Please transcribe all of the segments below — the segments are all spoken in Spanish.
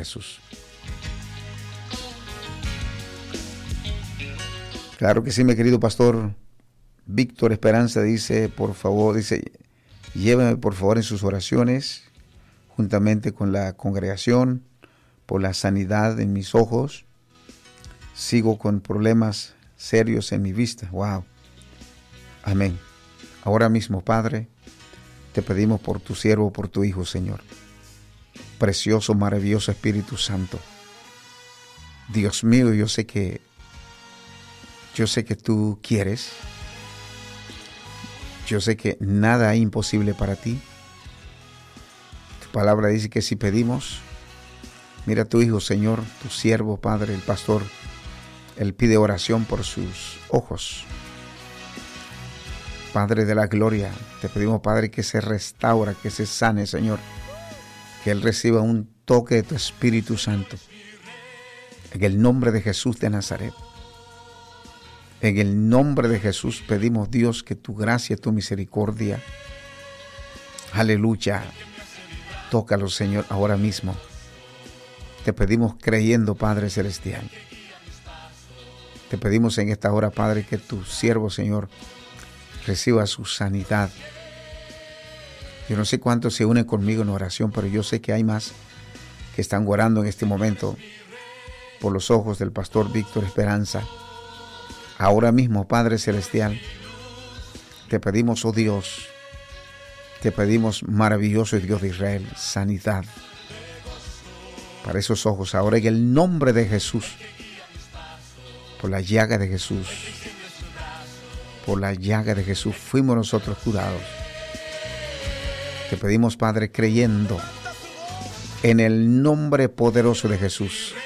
Jesús. Claro que sí, mi querido pastor Víctor Esperanza dice, por favor, llévame por favor en sus oraciones, juntamente con la congregación, por la sanidad en mis ojos. Sigo con problemas serios en mi vista. Wow. Amén. Ahora mismo, Padre, te pedimos por tu siervo, por tu Hijo, Señor. Precioso, maravilloso Espíritu Santo. Dios mío, yo sé que tú quieres. Yo sé que nada es imposible para ti. Tu palabra dice que si pedimos, mira a tu Hijo, Señor, tu siervo, Padre, el pastor, él pide oración por sus ojos. Padre de la gloria, te pedimos, Padre, que se restaura, que se sane, Señor. Que él reciba un toque de tu Espíritu Santo. En el nombre de Jesús de Nazaret. En el nombre de Jesús pedimos, Dios, que tu gracia, tu misericordia, aleluya, tócalo, Señor, ahora mismo. Te pedimos creyendo, Padre Celestial. Te pedimos en esta hora, Padre, que tu siervo, Señor, reciba su sanidad. Yo no sé cuántos se unen conmigo en oración, pero yo sé que hay más que están orando en este momento por los ojos del pastor Víctor Esperanza. Ahora mismo, Padre Celestial, te pedimos, oh Dios, te pedimos, maravilloso Dios de Israel, sanidad para esos ojos. Ahora en el nombre de Jesús, por la llaga de Jesús, por la llaga de Jesús, fuimos nosotros curados. Te pedimos, Padre, creyendo en el nombre poderoso de Jesús.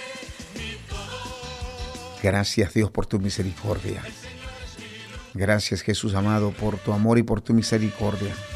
Gracias, Dios, por tu misericordia. Gracias, Jesús amado, por tu amor y por tu misericordia.